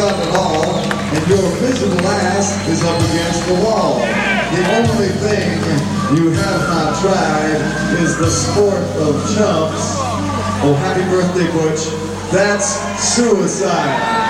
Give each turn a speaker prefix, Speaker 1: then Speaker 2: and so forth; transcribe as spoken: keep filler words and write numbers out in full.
Speaker 1: stuff at all, and your physical ass is up against the wall. The only thing you have not tried is the sport of chumps. Oh, happy birthday, Butch. That's suicide.